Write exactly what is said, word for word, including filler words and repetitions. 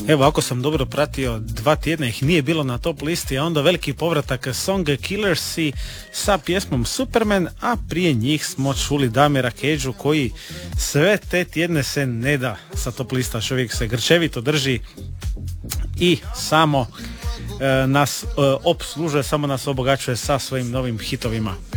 Evo, ako sam dobro pratio, dva tjedna ih nije bilo na top listi, a onda veliki povratak Song Killersi sa pjesmom Superman, a prije njih smo čuli Damira Cageu koji sve te tjedne se ne da sa top lista, čovjek se grčevito drži i samo e, nas e, obslužuje, samo nas obogaćuje sa svojim novim hitovima.